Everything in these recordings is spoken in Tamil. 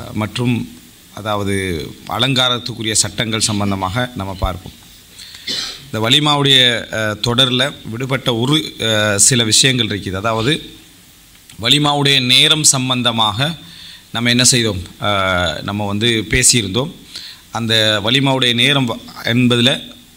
மற்றும் அதாவது அலங்காரத்துக்குரிய சட்டங்கள் சம்பந்தமாக நம்ம பார்ப்போம். இந்த வலிமாவுடைய தொடரில் விடுபட்ட ஒரு சில விஷயங்கள் இருக்குது. அதாவது வலிமாவுடைய நேரம் சம்பந்தமாக நம்ம என்ன செய்தோம், நம்ம பேசியிருந்தோம். அந்த வலிமாவுடைய நேரம் என்பதில்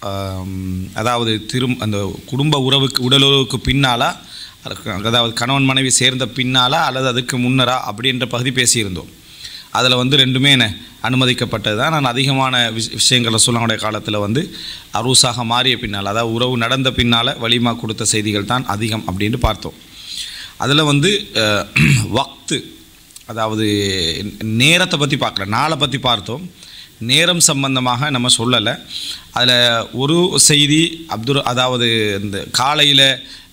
அதாவது அந்த குடும்ப உடலுறவுக்கு பின்னாலா, அதாவது கணவன் மனைவி சேர்ந்த பின்னாலா அல்லது அதுக்கு முன்னரா அப்படின்ற பகுதி பேசியிருந்தோம். அதில் ரெண்டுமே என்ன அனுமதிக்கப்பட்டது தான். நான் அதிகமான விஷயங்கள் ரசூலுல்லாஹ்வுடைய காலத்தில் அரூசாக மாறிய பின்னால், அதாவது உறவு நடந்த பின்னால் வலிமா கொடுத்த செய்திகள் தான் அதிகம் அப்படின்ட்டு பார்த்தோம். அதில் வக்து, அதாவது நேரத்தை பற்றி பார்க்கல, நாளை பற்றி பார்த்தோம். நேரம் சம்பந்தமாக நம்ம சொல்லலை. அதில் ஒரு செய்தி அதாவது இந்த காலையில்,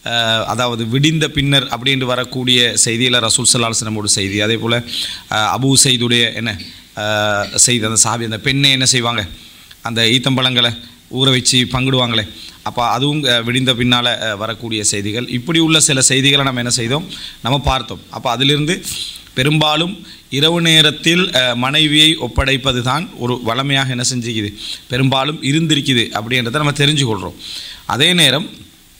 அதாவது விடிந்த பின்னர் அப்படின்ட்டு வரக்கூடிய செய்தியில் ரசூல் ஸல்லல்லாஹு அலைஹி வஸல்லம் செய்தி, அதே போல் அபூ சைதுடைய என்ன செய்தி, அந்த சஹாபி அந்த பெண்ணை என்ன செய்வாங்க, அந்த ஈத்தம்பழங்களை ஊற வச்சு பங்கிடுவாங்களே, அப்போ அதுவும் விடிந்த பின்னால் வரக்கூடிய செய்திகள். இப்படி உள்ள சில செய்திகளை நம்ம என்ன செய்தோம், நம்ம பார்த்தோம். அப்போ அதிலிருந்து பெரும்பாலும் இரவு நேரத்தில் மனைவியை ஒப்படைப்பது தான் ஒரு வளமையாக என்ன செஞ்சுக்குது, பெரும்பாலும் இருந்திருக்குது அப்படின்றத நம்ம தெரிஞ்சுக்கொள்கிறோம். அதே நேரம்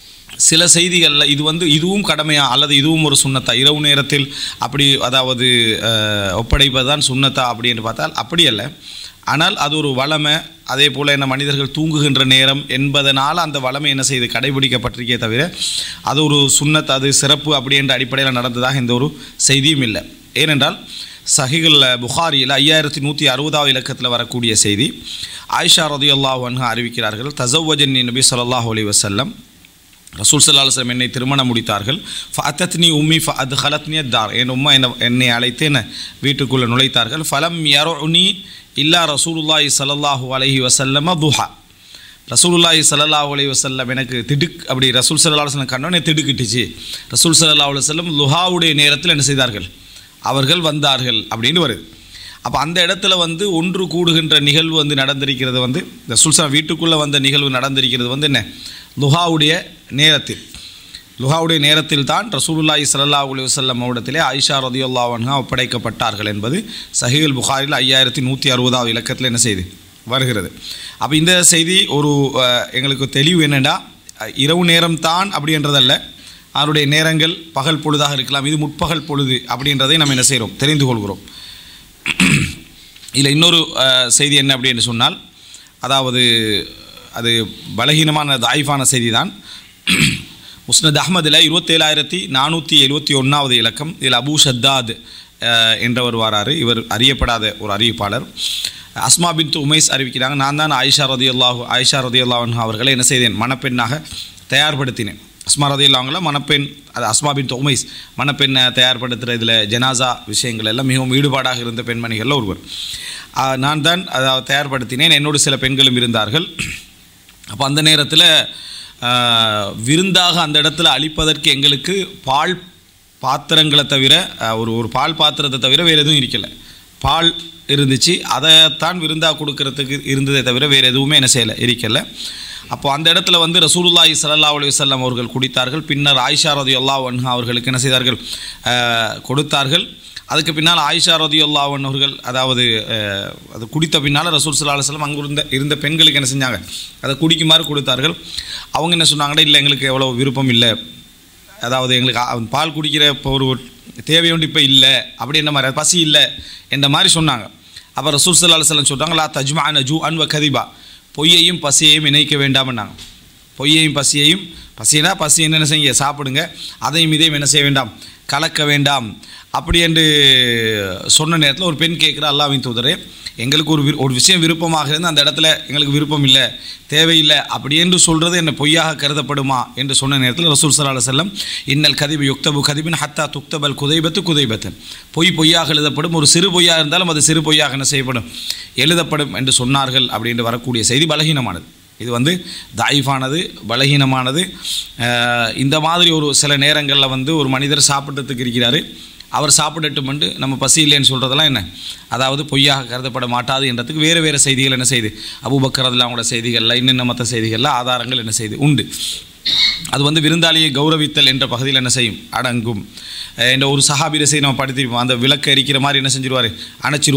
சில செய்திகளில் இதுவும் கடமையா அல்லது இதுவும் ஒரு சுன்னத்தா, இரவு நேரத்தில் அப்படி அதாவது ஒப்படைப்பது தான் சுன்னத்தா அப்படின்னு பார்த்தால் அப்படி அல்ல. ஆனால் அது ஒரு வளமை. அதே போல் என்ன மனிதர்கள் தூங்குகின்ற நேரம் என்பதனால் அந்த வளமை என்ன செய்து கடைபிடிக்கப்பட்டிருக்கே தவிர அது ஒரு சுன்னத், அது சிறப்பு அப்படின்ற அடிப்படையில் நடந்ததாக எந்த ஒரு செய்தியும் இல்லை. ஏனென்றால் சஹீஹுல் புகாரியில் 5160வது இலக்கத்தில் வரக்கூடிய செய்தி, ஆயிஷா ரலியல்லாஹு அன்ஹா அறிவிக்கிறார்கள், தஸவ்வஜனி நபி ஸல்லல்லாஹு அலைஹி வஸல்லம், ரசூல் ஸல்லல்லாஹு அலைஹி வஸல்லம் என்னை திருமணம் முடித்தார்கள். ஃபஅத்தத்னி உம்மி ஃபஅத்கலத்னி அத்தார், என் உம்மா என்னை அழைத்து என்ன வீட்டுக்குள்ளே நுழைத்தார்கள். ஃபலம் யருனி இல்லா ரசூலுல்லாஹி ஸல்லல்லாஹு அலைஹி வஸல்லம் துஹா, ரசூலுல்லாஹி ஸல்லல்லாஹு அலைஹி வஸல்லம் எனக்கு திடுக் அப்படி ரசூல் ஸல்லல்லாஹு அலைஹி வஸல்லம் கண்டோன்னே திடுக்கிட்டுச்சு. ரசூல் ஸல்லல்லாஹு அலைஹி வஸல்லம் லுஹாவுடைய நேரத்தில் என்ன செய்தார்கள், அவர்கள் வந்தார்கள் அப்படின்னு வருது. அப்போ அந்த இடத்துல ஒன்று கூடுகின்ற நிகழ்வு நடந்திருக்கிறது, ரசூல் ஸல்லல்லாஹு வீட்டுக்குள்ளே வந்த நிகழ்வு நடந்திருக்கிறது என்ன லுஹாவுடைய நேரத்தில். லுஹாவுடைய நேரத்தில் தான் ரசூலுல்லாஹி ஸல்லல்லாஹு அலைஹி வஸல்லம் அவரிடத்திலே ஆயிஷா ரலியல்லாஹு அன்ஹா ஒப்படைக்கப்பட்டார்கள் என்பது சஹீஹுல் புகாரியில் 5160வது இலக்கத்தில் என்ன செய்து வருகிறது. அப்போ இந்த செய்தி ஒரு எங்களுக்கு தெளிவு என்னென்னா, இரவு நேரம் தான் அப்படின்றதல்ல, அவருடைய நேரங்கள் பகல் பொழுதாக இருக்கலாம், இது முற்பகல் பொழுது அப்படின்றதை நம்ம என்ன செய்கிறோம், தெரிந்து கொள்கிறோம். இல்லை இன்னொரு செய்தி என்ன அப்படின்னு சொன்னால், அதாவது அது பலகீனமான தாயிஃபான செய்தி தான். முஸ்னத் அஹ்மதில் 27471வது இலக்கம், இதில் அபூ ஷத்தாத் என்றவர் வாராரு. இவர் அறியப்படாத ஒரு அறிவிப்பாளர். அஸ்மா பின்த் உமைஸ் அறிவிக்கிறாங்க, நான் தான் ஆயிஷா ரலியல்லாஹு அன்ஹா அவர்களை என்ன செய்தேன், மணப்பெண்ணாக தயார்படுத்தினேன். அஸ்மா ரலியல்லாஹு மணப்பெண், அது அஸ்மா பின்த் உமைஸ் மணப்பெண்ணை தயார்படுத்துகிறதுல ஜனாசா விஷயங்கள் எல்லாம் மிகவும் ஈடுபாடாக இருந்த பெண்மணிகளில் ஒருவர். நான் தான் அதை தயார்படுத்தினேன், என்னோடு சில பெண்களும் இருந்தார்கள். அப்போ அந்த நேரத்தில் விருந்தாக அந்த இடத்துல அளிப்பதற்கு எங்களுக்கு பால் பாத்திரங்களை தவிர ஒரு பால் பாத்திரத்தை தவிர வேறு எதுவும் இருக்கலை. பால் இருந்துச்சு, அதைத்தான் விருந்தாக கொடுக்கறதுக்கு இருந்ததை தவிர வேறு எதுவுமே என்ன செய்யலை, இருக்கலை. அப்போது அந்த இடத்துல ரசூலுல்லாஹி ஸல்லல்லாஹு அலைஹி வஸல்லம் அவர்கள் குடித்தார்கள். பின்னர் ஆயிஷா ரலியல்லாஹு அன்ஹா அவர்களுக்கு என்ன செய்தார்கள், கொடுத்தார்கள். அதுக்கு பின்னால் ஆயிஷா ரலியல்லாஹு அன்ஹா அவர்கள் அதாவது அது குடித்த பின்னால் ரசூல் ஸல்லல்லாஹு அலைஹி வஸல்லம் அங்கே இருந்த பெண்களுக்கு என்ன செஞ்சாங்க, அதை குடிக்குமாறு கொடுத்தார்கள். அவங்க என்ன சொன்னாங்கன்னா, இல்லை எங்களுக்கு எவ்வளோ விருப்பம் இல்லை, அதாவது எங்களுக்கு பால் குடிக்கிற இப்போ ஒரு தேவை ஒன்று இப்போ இல்லை அப்படின்ற மாதிரி, பசி இல்லை என்ற மாதிரி சொன்னாங்க. அப்போ ரசூல் ஸல்லல்லாஹு அலைஹி வஸல்லம் சொல்கிறாங்க, லா தஜ்மஅன ஜூஅன் வ கதிபா, பொய்யையும் பசியையும் இணைக்க வேண்டாம்னாங்க. பொய்யையும் பசியினா பசி என்ன செய்ய சாப்பிடுங்க, அதையும் இதையும் என்ன செய்ய வேண்டாம், கலக்க வேண்டாம் அப்படி என்று சொன்ன நேரத்தில் ஒரு பெண் கேட்குற, அல்லாஹ்வின் தூதரே, எங்களுக்கு ஒரு விஷயம் விருப்பமாக இருந்து அந்த இடத்துல எங்களுக்கு விருப்பம் இல்லை, தேவையில்லை அப்படி என்று சொல்கிறது என்ன பொய்யாக கருதப்படுமா என்று சொன்ன நேரத்தில் ரசூல் ஸல்லல்லாஹு அலைஹி வஸல்லம், இன்னல் கதிபு யுக்தபு கதிபின் ஹத்தா துக்தபல் குதைபத்தன், பொய்யாக எழுதப்படும், ஒரு சிறு பொய்யாக இருந்தாலும் அது சிறு பொய்யாக என்ன செய்யப்படும், எழுதப்படும் என்று சொன்னார்கள் அப்படின்னு வரக்கூடிய செய்தி பலகீனமானது. இது தாயிஃபானது, பலகீனமானது. இந்த மாதிரி ஒரு சில நேரங்களில் ஒரு மனிதர் சாப்பிட்றதுக்கு இருக்கிறாரு, அவர் சாப்பிடட்டும் என்று நம்ம பசி இல்லைன்னு சொல்கிறதெல்லாம் என்ன, அதாவது பொய்யாக கருதப்பட மாட்டாது என்றதுக்கு வேறு செய்திகள் என்ன செய்து, அபூபக்கர் ரலியல்லாஹு அன்ஹு செய்திகளில் இன்னும் மற்ற செய்திகளில் ஆதாரங்கள் என்ன செய்து உண்டு. அது விருந்தாளியை கௌரவித்தல் என்ற பகுதியில் என்ன செய்யும், அடங்கும். என்ற ஒரு சஹாபி செய்தி நம்ம படித்திருப்போம், அந்த விளக்கு எரிக்கிற மாதிரி என்ன செஞ்சிருவார், அணைச்சிருவார்.